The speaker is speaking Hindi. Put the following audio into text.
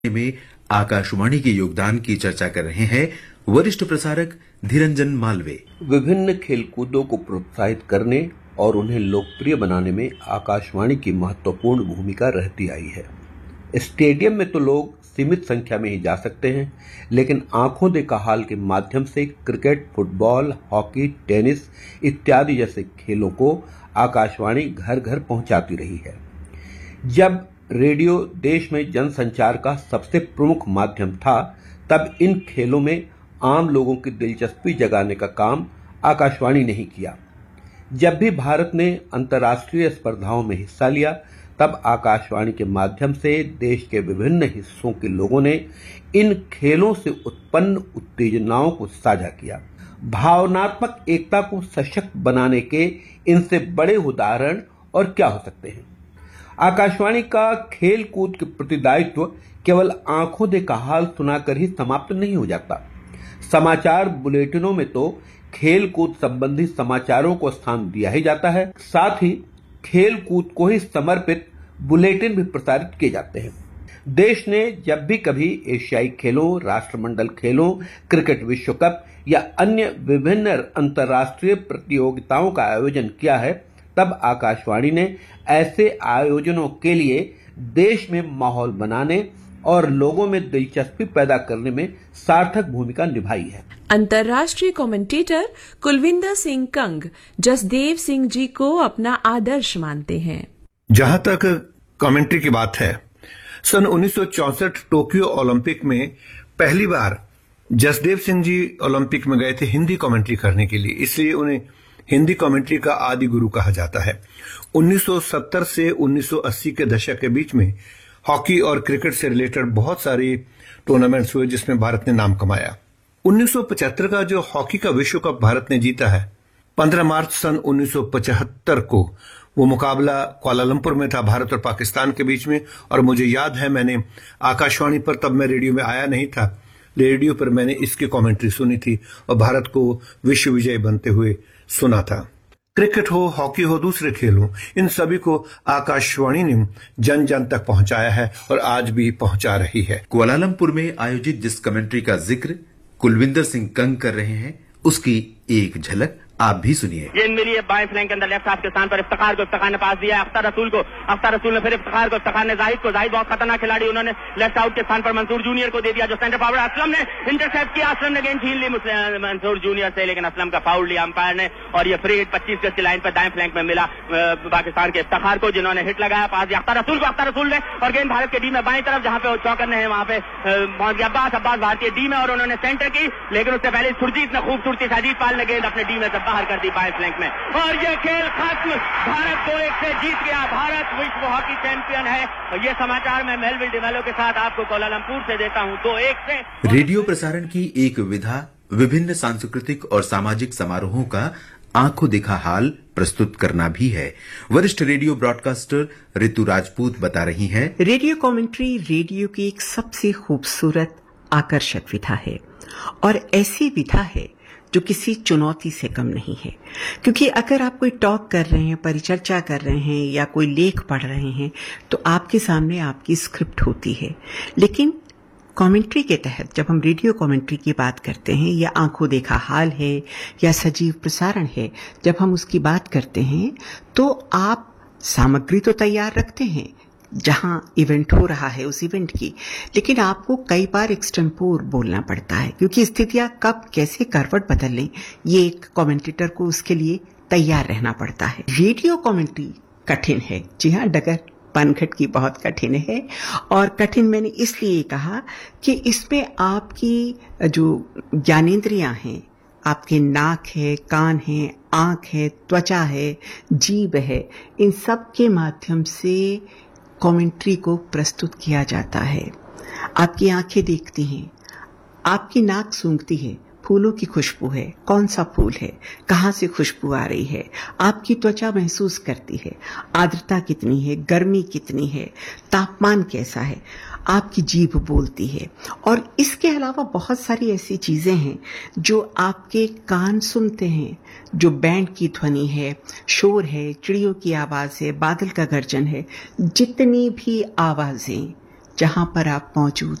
में आकाशवाणी के योगदान की चर्चा कर रहे हैं वरिष्ठ प्रसारक धीरंजन मालवे। विभिन्न खेलकूदों को प्रोत्साहित करने और उन्हें लोकप्रिय बनाने में आकाशवाणी की महत्वपूर्ण भूमिका रहती आई है। स्टेडियम में तो लोग सीमित संख्या में ही जा सकते हैं, लेकिन आंखों देखा हाल के माध्यम से क्रिकेट, फुटबॉल, हॉकी, टेनिस इत्यादि जैसे खेलों को आकाशवाणी घर घर पहुंचाती रही है। जब रेडियो देश में जनसंचार का सबसे प्रमुख माध्यम था, तब इन खेलों में आम लोगों की दिलचस्पी जगाने का काम आकाशवाणी ने ही किया। जब भी भारत ने अंतर्राष्ट्रीय स्पर्धाओं में हिस्सा लिया, तब आकाशवाणी के माध्यम से देश के विभिन्न हिस्सों के लोगों ने इन खेलों से उत्पन्न उत्तेजनाओं को साझा किया। भावनात्मक एकता को सशक्त बनाने के इनसे बड़े उदाहरण और क्या हो सकते हैं। आकाशवाणी का खेल कूद के प्रति दायित्व केवल आंखों देखा हाल सुनाकर ही समाप्त नहीं हो जाता। समाचार बुलेटिनों में तो खेल कूद संबंधी समाचारों को स्थान दिया ही जाता है, साथ ही खेल कूद को ही समर्पित बुलेटिन भी प्रसारित किए जाते हैं। देश ने जब भी कभी एशियाई खेलों, राष्ट्रमंडल खेलों, क्रिकेट विश्व कप या अन्य विभिन्न अंतर्राष्ट्रीय प्रतियोगिताओं का आयोजन किया है, तब आकाशवाणी ने ऐसे आयोजनों के लिए देश में माहौल बनाने और लोगों में दिलचस्पी पैदा करने में सार्थक भूमिका निभाई है। अंतर्राष्ट्रीय कमेंटेटर कुलविंदर सिंह कंग जसदेव सिंह जी को अपना आदर्श मानते हैं। जहां तक कमेंट्री की बात है, सन 1964 टोक्यो ओलंपिक में पहली बार जसदेव सिंह जी ओलंपिक में गए थे हिंदी कमेंट्री करने के लिए, इसलिए उन्हें हिंदी कमेंट्री का आदि गुरु कहा जाता है। 1970 से 1980 के दशक के बीच में हॉकी और क्रिकेट से रिलेटेड बहुत सारे टूर्नामेंट्स हुए जिसमें भारत ने नाम कमाया। 1975 का जो हॉकी का विश्व कप भारत ने जीता है, 15 मार्च सन 1975 को वो मुकाबला कुआलालंपुर में था, भारत और पाकिस्तान के बीच में। और मुझे याद है, मैंने आकाशवाणी पर, तब मैं रेडियो में आया नहीं था, रेडियो पर मैंने इसकी कमेंट्री सुनी थी और भारत को विश्व विजय बनते हुए सुना था। क्रिकेट हो, हॉकी हो, दूसरे खेल हो, इन सभी को आकाशवाणी ने जन जन तक पहुंचाया है और आज भी पहुंचा रही है। कुआलालंपुर में आयोजित जिस कमेंट्री का जिक्र कुलविंदर सिंह कंग कर रहे हैं, उसकी एक झलक आप भी सुनिए। गेंद मिली है बाएं फ्लैंक के अंदर लेफ्ट हाफ के स्थान पर इफ्तिखार को, इफ्तिखार ने पास दिया है अख्तर रसूल को, अख्तर रसूल ने फिर इफ्तिखार को, इफ्तिखार ने जाहिद को, जाहिद बहुत खतरनाक खिलाड़ी, उन्होंने लेफ्ट आउट के स्थान पर मंसूर जूनियर को दे दिया जो सेंटर फॉरवर्ड। असलम ने इंटरसेप्ट किया, असलम ने गेंद छीन ली मंसूर जूनियर से, लेकिन असलम का फाउल लिया अंपायर ने और ये फ्री हिट 25 गज की लाइन पर दाएं फ्लैंक में मिला पाकिस्तान के इफ्तिखार को, जिन्होंने हिट लगाया, पास दिया अख्तर रसूल को, अख्तर रसूल ने, और गेंद भारत के डी में बाएं तरफ जहां पे चौकर ने वहां पे पहुंच गया अब्बास भारतीय डी में, और उन्होंने सेंटर की, लेकिन उससे पहले सुरजीत ने खूबसूरती से अजीत पाल ने गेंद अपने डी में से बाहर कर दी बाएं फ्लैंक में, और ये खेल खत्म। भारत 2-1 से जीत गया। भारत विश्व हॉकी चैंपियन है। और ये समाचार मैं मेलविल डिमेलो के साथ आपको कुआलालंपुर से देता हूं 2-1 से। रेडियो प्रसारण की एक विधा विभिन्न सांस्कृतिक और सामाजिक समारोहों का आंखों देखा हाल प्रस्तुत करना भी है। वरिष्ठ रेडियो ब्रॉडकास्टर ऋतु राजपूत बता रही हैं, रेडियो कमेंट्री रेडियो की एक सबसे खूबसूरत आकर्षक विधा है और ऐसी विधा है जो किसी चुनौती से कम नहीं है, क्योंकि अगर आप कोई टॉक कर रहे हैं, परिचर्चा कर रहे हैं या कोई लेख पढ़ रहे हैं, तो आपके सामने आपकी स्क्रिप्ट होती है। लेकिन कमेंट्री के तहत जब हम रेडियो कमेंट्री की बात करते हैं, या आंखों देखा हाल है या सजीव प्रसारण है, जब हम उसकी बात करते हैं तो आप सामग्री तो तैयार रखते हैं जहां इवेंट हो रहा है उस इवेंट की, लेकिन आपको कई बार एक्सटेम्पोर बोलना पड़ता है, क्योंकि स्थितियां कब कैसे करवट बदल लें, ये एक कमेंटेटर को उसके लिए तैयार रहना पड़ता है। रेडियो कमेंट्री कठिन है, जी हाँ, डगर पनघट की बहुत कठिन है। और कठिन मैंने इसलिए कहा कि इसमें आपकी जो ज्ञानेंद्रियां हैं, आपके नाक है, कान है, आंख है, त्वचा है, जीभ है, इन सब के माध्यम से कमेंट्री को प्रस्तुत किया जाता है। आपकी आंखें देखती हैं, आपकी नाक सूंघती है, फूलों की खुशबू है, कौन सा फूल है, कहाँ से खुशबू आ रही है, आपकी त्वचा महसूस करती है, आर्द्रता कितनी है, गर्मी कितनी है, तापमान कैसा है, आपकी जीभ बोलती है। और इसके अलावा बहुत सारी ऐसी चीजें हैं जो आपके कान सुनते हैं, जो बैंड की ध्वनि है, शोर है, चिड़ियों की आवाज है, बादल का गर्जन है, जितनी भी आवाजें जहां पर आप मौजूद